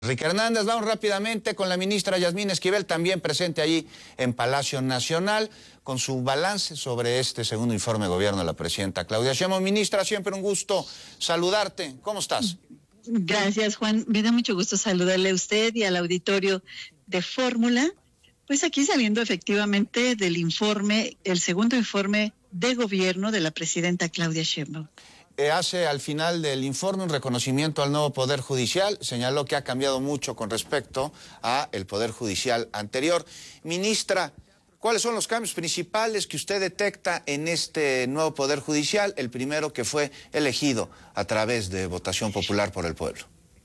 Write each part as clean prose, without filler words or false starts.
Enrique Hernández, vamos rápidamente con la ministra Yasmín Esquivel, también presente allí en Palacio Nacional, con su balance sobre este segundo informe de gobierno de la presidenta Claudia Sheinbaum. Ministra, siempre un gusto saludarte. ¿Cómo estás? Gracias, Juan. Me da mucho gusto saludarle a usted y al auditorio de Fórmula. Pues aquí saliendo efectivamente del informe, el segundo informe de gobierno de la presidenta Claudia Sheinbaum. Hace al final del informe un reconocimiento al nuevo Poder Judicial, señaló que ha cambiado mucho con respecto al Poder Judicial anterior. Ministra, ¿cuáles son los cambios principales que usted detecta en este nuevo Poder Judicial, el primero que fue elegido a través de votación popular por el pueblo?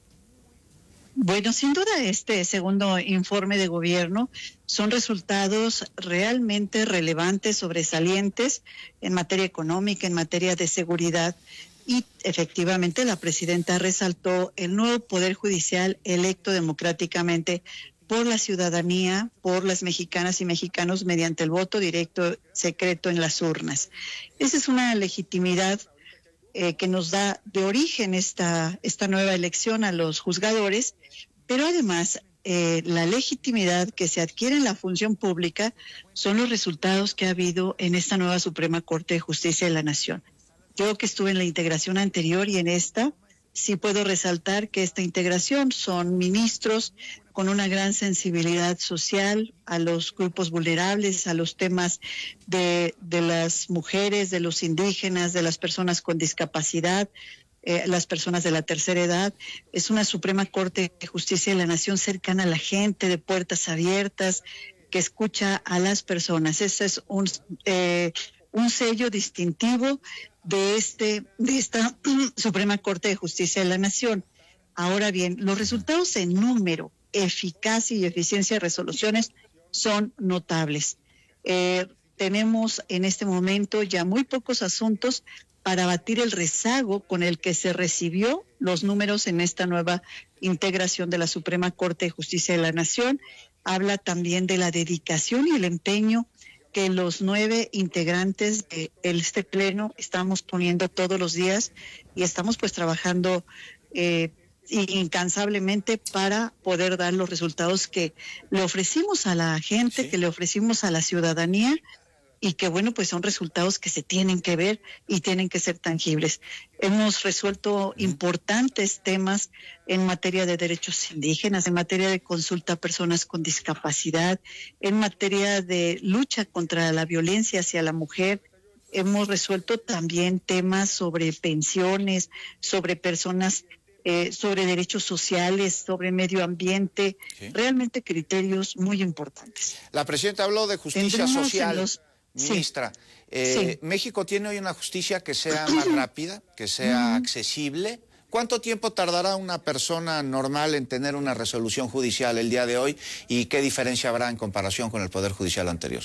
Bueno, sin duda este segundo informe de gobierno son resultados realmente relevantes, sobresalientes en materia económica, en materia de seguridad. Y efectivamente la presidenta resaltó el nuevo Poder Judicial electo democráticamente por la ciudadanía, por las mexicanas y mexicanos mediante el voto directo secreto en las urnas. Esa es una legitimidad que nos da de origen esta nueva elección a los juzgadores, pero además la legitimidad que se adquiere en la función pública son los resultados que ha habido en esta nueva Suprema Corte de Justicia de la Nación. Yo que estuve en la integración anterior y en esta, sí puedo resaltar que esta integración son ministros con una gran sensibilidad social a los grupos vulnerables, a los temas de las mujeres, de los indígenas, de las personas con discapacidad, las personas de la tercera edad. Es una Suprema Corte de Justicia de la Nación cercana a la gente, de puertas abiertas, que escucha a las personas. Ese es un sello distintivo de esta Suprema Corte de Justicia de la Nación. Ahora bien, los resultados en número, eficacia y eficiencia de resoluciones son notables. Tenemos en este momento ya muy pocos asuntos para batir el rezago con el que se recibió los números en esta nueva integración de la Suprema Corte de Justicia de la Nación. Habla también de la dedicación y el empeño que los 9 integrantes de este pleno estamos poniendo todos los días y estamos pues trabajando incansablemente para poder dar los resultados que le ofrecimos a la gente, sí, que le ofrecimos a la ciudadanía, y que bueno, pues son resultados que se tienen que ver y tienen que ser tangibles. Hemos resuelto importantes temas en materia de derechos indígenas, en materia de consulta a personas con discapacidad, en materia de lucha contra la violencia hacia la mujer. Hemos resuelto también temas sobre pensiones, sobre personas, sobre derechos sociales, sobre medio ambiente, sí, realmente criterios muy importantes. La presidenta habló de justicia social. Ministra, sí. ¿México tiene hoy una justicia que sea más rápida, que sea accesible? ¿Cuánto tiempo tardará una persona normal en tener una resolución judicial el día de hoy y qué diferencia habrá en comparación con el Poder Judicial anterior?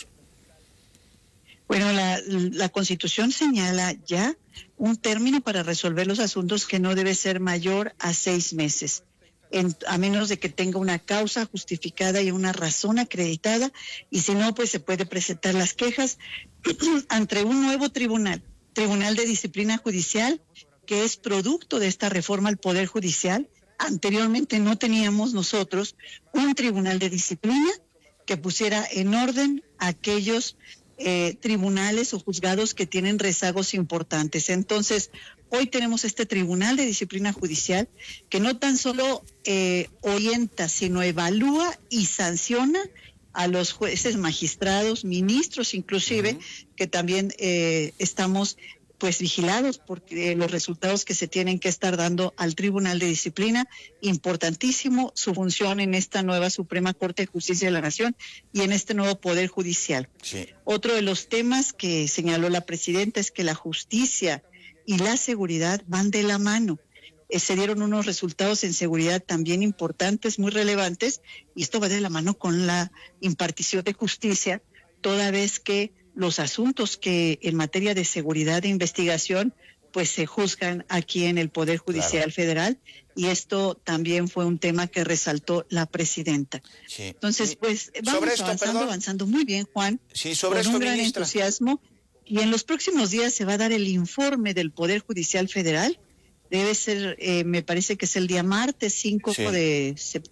Bueno, la Constitución señala ya un término para resolver los asuntos que no debe ser mayor a 6 meses. A menos de que tenga una causa justificada y una razón acreditada, y si no, pues se puede presentar las quejas ante un nuevo tribunal de disciplina judicial, que es producto de esta reforma al Poder Judicial. Anteriormente no teníamos nosotros un tribunal de disciplina que pusiera en orden aquellos tribunales o juzgados que tienen rezagos importantes. Entonces, hoy tenemos este Tribunal de Disciplina Judicial que no tan solo orienta, sino evalúa y sanciona a los jueces, magistrados, ministros inclusive, que también estamos pues vigilados por los resultados que se tienen que estar dando al Tribunal de Disciplina. Importantísimo su función en esta nueva Suprema Corte de Justicia de la Nación y en este nuevo Poder Judicial. Sí. Otro de los temas que señaló la presidenta es que la justicia y la seguridad van de la mano. Se dieron unos resultados en seguridad también importantes, muy relevantes, y esto va de la mano con la impartición de justicia, toda vez que los asuntos que en materia de seguridad e investigación pues se juzgan aquí en el Poder Judicial Federal, y esto también fue un tema que resaltó la presidenta. Sí. Entonces, pues vamos avanzando muy bien, Juan, sí, sobre con un gran ministra, entusiasmo, y en los próximos días se va a dar el informe del Poder Judicial Federal, debe ser, me parece que es el día martes 5 Sí. de septiembre.